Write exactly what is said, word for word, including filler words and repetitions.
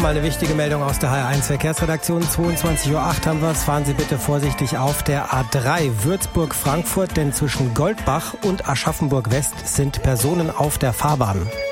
Nochmal eine wichtige Meldung aus der H R eins Verkehrsredaktion. zweiundzwanzig Uhr acht haben wir es. Fahren Sie bitte vorsichtig auf der A drei Würzburg-Frankfurt, denn zwischen Goldbach und Aschaffenburg West sind Personen auf der Fahrbahn.